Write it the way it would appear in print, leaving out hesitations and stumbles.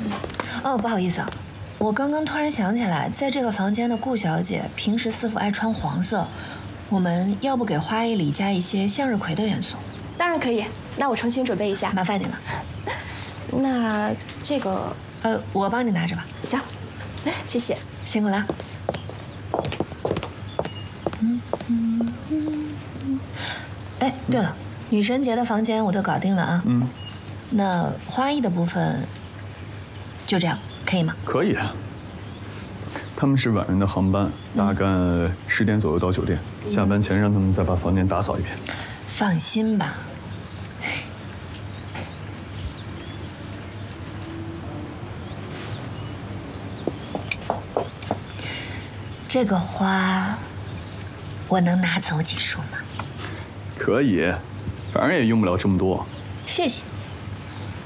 哦，不好意思啊，我刚刚突然想起来，在这个房间的顾小姐平时似乎爱穿黄色，我们要不给花艺里加一些向日葵的元素？ 当然可以，那我重新准备一下， 麻烦你了。 那这个， 我帮你拿着吧。 行，谢谢， 辛苦了。哎，对了，女神节的房间我都搞定了啊。那花艺的部分就这样，可以吗？ 可以。他们是晚上的航班，大概10点左右到酒店。下班前让他们再把房间打扫一遍。 放心吧。这个花，我能拿走几束吗？ 可以，反正也用不了这么多。 谢谢。